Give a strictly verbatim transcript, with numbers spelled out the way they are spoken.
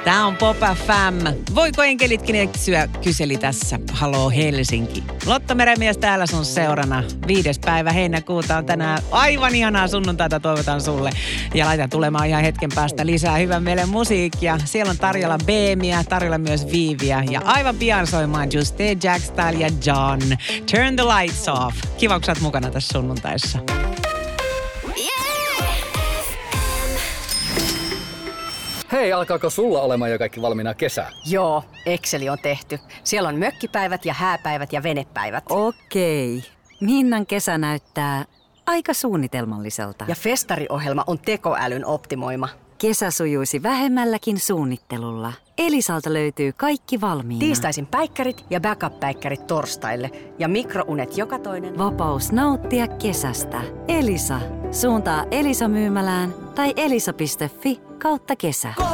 Tää on Pop F M. Voiko enkelitkin eksyä, kyseli tässä. Haloo Helsinki. Lotta Meremies täällä sun seurana. Viides päivä heinäkuuta on tänään. Aivan ihanaa sunnuntaita toivotan sulle. Ja laitan tulemaan ihan hetken päästä lisää hyvän mielen musiikkia. Siellä on tarjolla Beemiä, tarjolla myös Viiviä. Ja aivan pian soimaan Juste, Jack Style ja John. Turn the lights off. Kiva, kun sä oot mukana tässä sunnuntaissa. Hei, alkaako sulla olemaan jo kaikki valmiina kesää? Joo, Exceli on tehty. Siellä on mökkipäivät ja hääpäivät ja venepäivät. Okei. Minnan kesä näyttää aika suunnitelmalliselta. Ja festariohjelma on tekoälyn optimoima. Kesä sujuisi vähemmälläkin suunnittelulla. Elisalta löytyy kaikki valmiina. Tiistaisin päikkärit ja backup-päikkärit torstaille. Ja mikrounet joka toinen. Vapaus nauttia kesästä. Elisa. Suuntaa Elisa myymälään tai elisa piste fi kautta kesä.